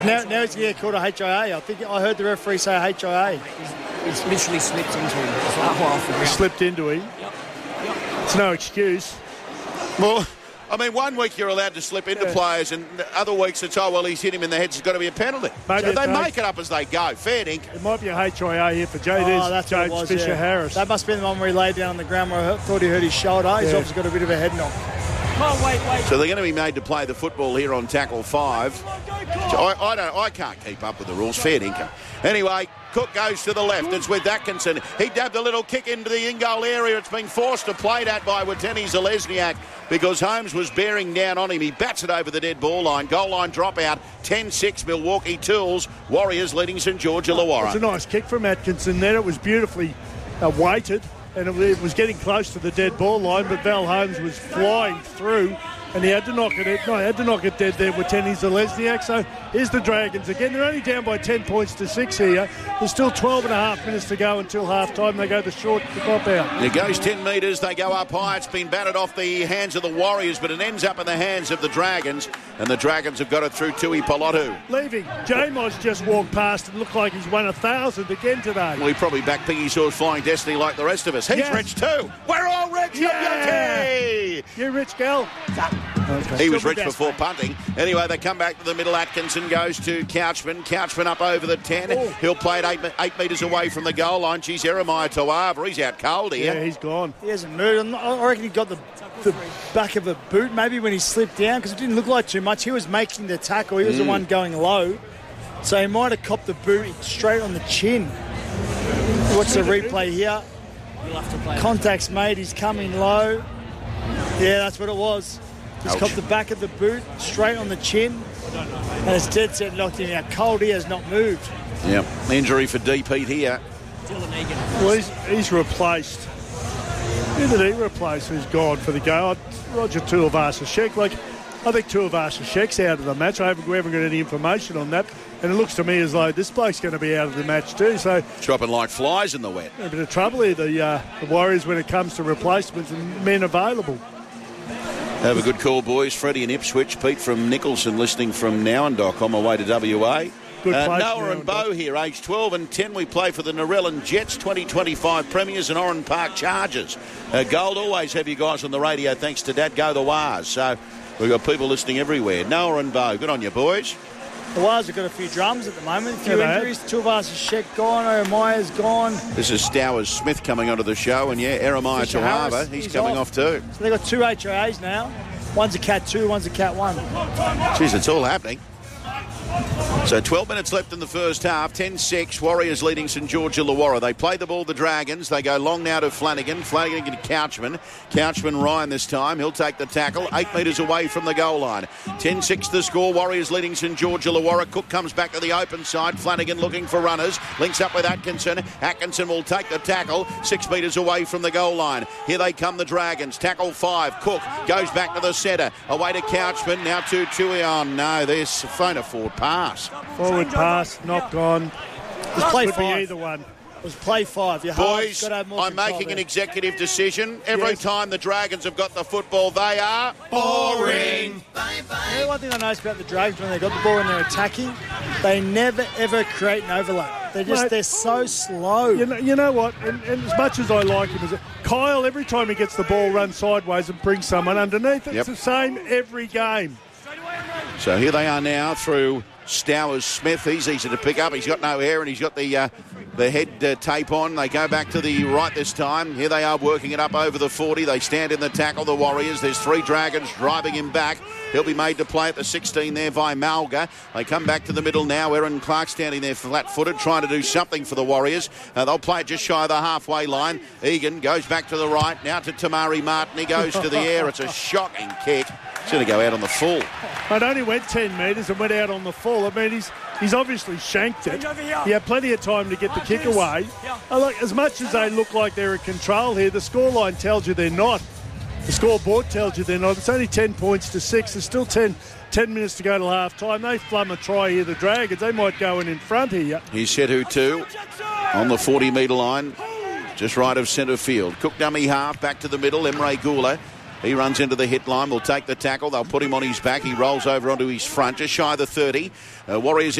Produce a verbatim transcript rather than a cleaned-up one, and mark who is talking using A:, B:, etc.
A: Now, now he's going to get called a H I A. I think I heard the referee say a H I A.
B: He's, he's literally slipped into him. It's like half the ground.
C: Slipped into him.
B: Yep. Yep.
C: It's no excuse.
D: Well, I mean, one week you're allowed to slip into yeah. players, and other weeks it's, oh, well, he's hit him in the head, it's got to be a penalty.
C: Maybe
D: so they make it up as they go. Fair dinkum.
C: It might be a H I A here for Jade.
A: Oh, that's
C: James
A: was,
C: Fisher-Harris.
A: Yeah. That must have been the one where he laid down on the ground where I thought he hurt his shoulder. He's
C: yeah.
A: obviously got a bit of a head knock.
B: Oh, wait, wait.
D: So they're going to be made to play the football here on tackle five. I, I don't. I can't keep up with the rules. Fair dinkum. Anyway, Cook goes to the left. It's with Atkinson. He dabbed a little kick into the in-goal area. It's being forced to played at by Watene Zalesniak because Holmes was bearing down on him. He bats it over the dead ball line. Goal line dropout. ten six Milwaukee Tools. Warriors leading St George Illawarra.
C: It's a nice kick from Atkinson there. It was beautifully uh, weighted. And it was getting close to the dead ball line, but Val Holmes was flying through, and he had to knock it. No, he had to knock it dead there with Tenny Zalesniak. So here's the Dragons again. They're only down by ten points to six here. There's still twelve and a half minutes to go until half time. They go the short to pop out.
D: It goes ten metres. They go up high. It's been batted off the hands of the Warriors, but it ends up in the hands of the Dragons, and the Dragons have got it through Tui Polotu.
C: Leaving. J-Moz just walked past and looked like he's won a thousand again today.
D: Well, he probably backed Piggy Saw's Flying Destiny like the rest of us. He's
C: yes.
D: rich too. We're all rich.
C: Yeah. You rich girl.
D: Okay. He was rich before punting. Anyway, they come back to the middle. Atkinson goes to Couchman. Couchman up over the ten. Oh. He'll play it eight, eight metres away from the goal line. Geez, Eremiah Tawava, he's out cold here.
C: Yeah, he's gone.
A: He hasn't moved. I reckon he got the, the back of a boot maybe when he slipped down because it didn't look like too much. He was making the tackle. He was mm. the one going low. So he might have copped the boot straight on the chin. Watch the replay here. Contact's made. He's coming low. Yeah, that's what it was. He's got the back of the boot straight on the chin. And it's dead set knocked him out cold. He has not moved.
D: Yep. Injury for D. Pete here.
C: Well, he's, he's replaced. Who did he replace who's gone for the game? Roger Tuivasa-Sheck. Like, I think Tuivasa-Sheck's out of the match. I haven't, we haven't got any information on that. And it looks to me as though this bloke's going to be out of the match too. So
D: dropping like flies in the wet.
C: A bit of trouble here, the, uh, the Warriors, when it comes to replacements and men available.
D: Have a good call, boys. Freddie in Ipswich. Pete from Nicholson listening from Nowen dot com away to W A.
C: Good
D: uh,
C: place,
D: Noah and Bo here, aged twelve and ten. We play for the Narellan Jets, twenty twenty-five Premiers and Oran Park Chargers. Uh, Gold, always have you guys on the radio thanks to Dad. Go the Wars. So we've got people listening everywhere. Noah and Bo, good on you, boys.
A: The Wars have got a few drums at the moment. A few
C: yeah,
A: injuries. Tuivasa-Sheck gone. Eremiah's gone.
D: This is Stowers Smith coming onto the show. And, yeah, Eremiah Tawava, he's, he's coming off. off too.
A: So they've got two H I As now. One's a Cat two, one's a Cat one.
D: Jeez, it's all happening. So twelve minutes left in the first half. ten six, Warriors leading St George Illawarra. They play the ball, the Dragons. They go long now to Flanagan. Flanagan to Couchman. Couchman Ryan this time. He'll take the tackle. Eight metres away from the goal line. ten six the score. Warriors leading St George Illawarra. Cook comes back to the open side. Flanagan looking for runners. Links up with Atkinson. Atkinson will take the tackle. Six metres away from the goal line. Here they come, the Dragons. Tackle five. Cook goes back to the centre. Away to Couchman. Now to Tuion. No, there's phone a forward pass.
C: Forward pass, knocked on.
A: It was play
C: Could
A: five.
C: be either one.
A: It was play five. Your
D: Boys,
A: got to have more
D: I'm
A: control
D: making
A: there.
D: an executive decision. Every
C: Yes.
D: time the Dragons have got the football, they are boring.
A: Yeah, one thing I noticed about the Dragons when they got the ball and they're attacking, they never ever create an overlap. They're just
C: Mate,
A: they're so slow.
C: You know, you know what? And, and as much as I like him, as a, Kyle, every time he gets the ball, runs sideways and brings someone underneath. It's
D: Yep.
C: the same every game.
D: So here they are now through Stowers Smith. He's easy to pick up. He's got no hair and he's got the uh, the head uh, tape on. They go back to the right this time. Here they are working it up over the forty. They stand in the tackle, the Warriors. There's three Dragons driving him back. He'll be made to play at the sixteen there by Malga. They come back to the middle now. Aaron Clark standing there flat-footed, trying to do something for the Warriors. Uh, they'll play it just shy of the halfway line. Egan goes back to the right. Now to Tamari Martin. He goes to the air. It's a shocking kick. It's going to go out on the full.
C: It only went ten metres and went out on the full. I mean, he's he's obviously shanked it. He had plenty of time to get the kick away. Uh, look, as much as they look like they're in control here, the scoreline tells you they're not. The scoreboard tells you they're not. It's only ten points to six. There's still ten, ten minutes to go till half time. They flum a try here, the Dragons. They might go in in front here.
D: Here's Setu two on the forty metre line, just right of centre field. Cook dummy half, back to the middle. Emre Gula He runs into the hit line, will take the tackle. They'll put him on his back. He rolls over onto his front, just shy of the thirty. Uh, Warriors